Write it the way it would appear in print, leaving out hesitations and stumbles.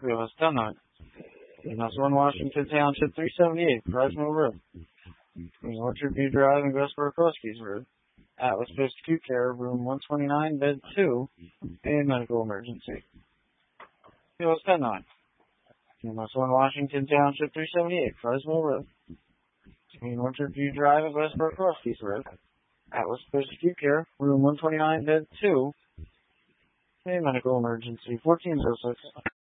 Wheelhouse 10-9. Wheelhouse 1 Washington Township 378, Fresno Road. Between Orchard View Drive and Westboro Crosskeys Road. Atlas Post-Acute Care, Room 129, Bed 2, a medical emergency. Wheelhouse 10-9. Wheelhouse 1 Washington Township 378, Fresno Road. Between Orchard View Drive and Westboro Crosskeys Road. Atlas Post-Acute Care, Room 129, Bed 2, a medical emergency. 1406.